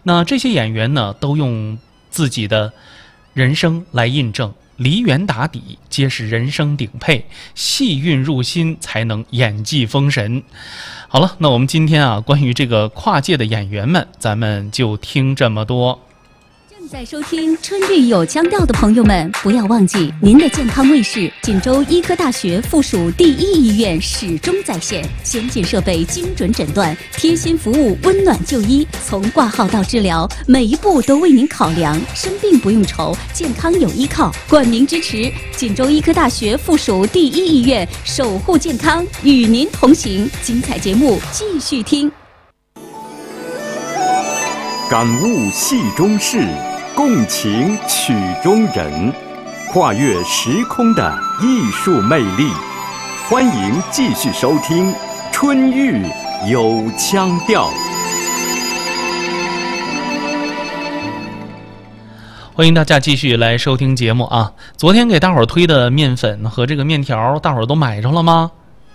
那这些演员呢，都用自己的人生来印证，梨园打底皆是人生顶配，戏韵入心才能演技封神。好了，那我们今天啊，关于这个跨界的演员们，咱们就听这么多。 正在收听春绿有腔调的朋友们，不要忘记您的健康卫士锦州医科大学附属第一医院始终在线，先进设备精准诊断，贴心服务温暖就医，从挂号到治疗，每一步都为您考量，生病不用愁，健康有依靠，冠名支持锦州医科大学附属第一医院，守护健康，与您同行。精彩节目继续听。 感悟戏中事，共情曲中人，跨越时空的艺术魅力。欢迎继续收听《春玉有腔调》。 欢迎大家继续来收听节目啊！昨天给大伙儿推的面粉和这个面条，大伙儿都买着了吗？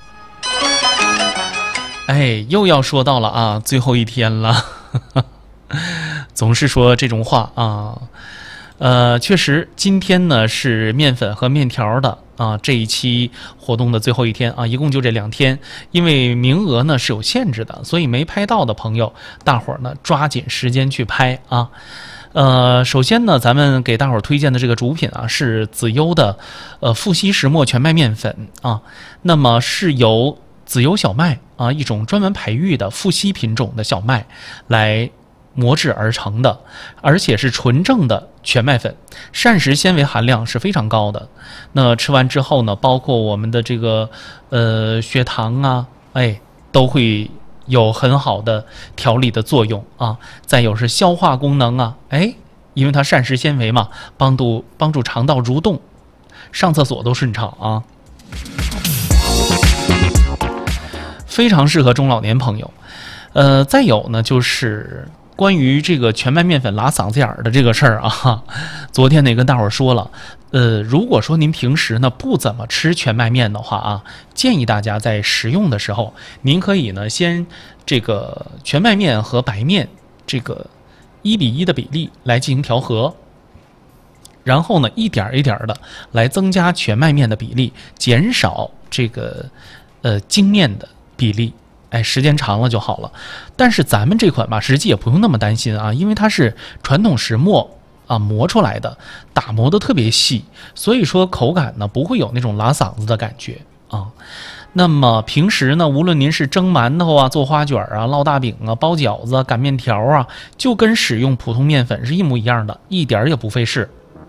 哎，又要说到了啊，最后一天了。总是说这种话啊，确实，今天呢是面粉和面条的啊这一期活动的最后一天啊，一共就这2天，因为名额呢是有限制的，所以没拍到的朋友，大伙儿呢抓紧时间去拍啊。首先呢，咱们给大伙儿推荐的这个主品啊是子优的富硒石墨全麦面粉啊，那么是由子优小麦啊一种专门培育的富硒品种的小麦来磨制而成的，而且是纯正的全麦粉，膳食纤维含量是非常高的。那吃完之后呢，包括我们的这个血糖啊，都会有很好的调理的作用啊。再有是消化功能啊，因为它膳食纤维嘛，帮助肠道蠕动，上厕所都顺畅啊。非常适合中老年朋友。再有呢就是关于这个全麦面粉拉嗓子眼儿的这个事儿啊，昨天呢跟大伙儿说了，如果说您平时呢不怎么吃全麦面的话啊，建议大家在食用的时候，您可以呢先这个全麦面和白面这个1:1的比例来进行调和，然后呢一点一点的来增加全麦面的比例，减少这个精面的比例。时间长了就好了。但是咱们这款吧，实际也不用那么担心啊，因为它是传统石磨啊磨出来的，打磨的特别细，所以说口感呢不会有那种拉嗓子的感觉啊。那么平时呢，无论您是蒸馒头啊、做花卷啊、烙大饼啊、包饺子啊、擀面条啊，就跟使用普通面粉是一模一样的，一点也不费事。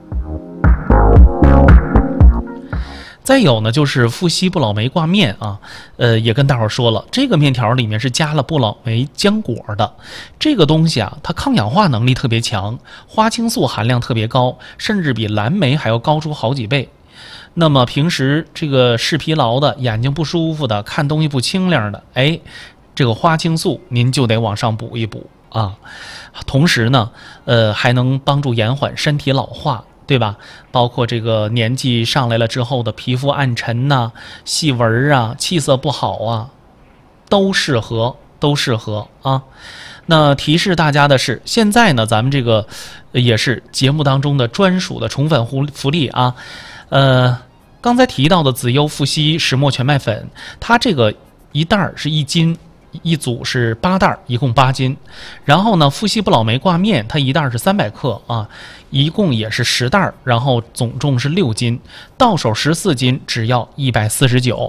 再有呢，就是富硒不老梅挂面啊，也跟大伙儿说了，这个面条里面是加了不老梅浆果的。这个东西啊，它抗氧化能力特别强，花青素含量特别高，甚至比蓝莓还要高出好几倍。那么平时这个视疲劳的、眼睛不舒服的、看东西不清亮的，这个花青素您就得往上补一补啊。同时呢，还能帮助延缓身体老化。对吧？包括这个年纪上来了之后的皮肤暗沉呐、细纹啊、气色不好啊，都适合啊。那提示大家的是，现在呢，咱们这个也是节目当中的专属的宠粉福利啊。刚才提到的子优富硒石墨全麦粉，它这个一袋是1斤。一组是8袋，一共8斤。然后呢，富硒不老梅挂面，它一袋是300克啊，一共也是10袋，然后总重是6斤，到手14斤，只要149，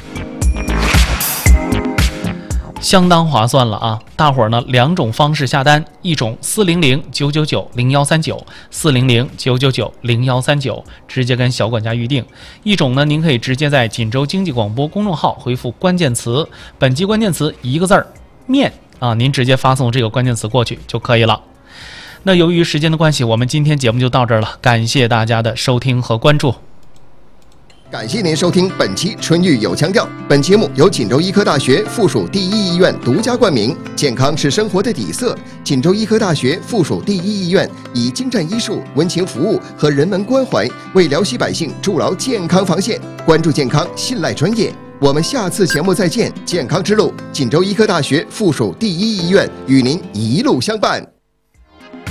相当划算了啊！大伙儿呢2种方式下单，一种400-999-0139，400-999-0139，直接跟小管家预定；一种呢，您可以直接在锦州经济广播公众号回复关键词，本期关键词1个字儿面啊，您直接发送这个关键词过去就可以了。那由于时间的关系，我们今天节目就到这儿了，感谢大家的收听和关注。 感谢您收听本期《春玉有腔调》。本节目由锦州医科大学附属第一医院独家冠名，健康是生活的底色。锦州医科大学附属第一医院以精湛医术、温情服务和人文关怀，为辽西百姓筑牢健康防线。关注健康，信赖专业。我们下次节目再见。健康之路，锦州医科大学附属第一医院与您一路相伴。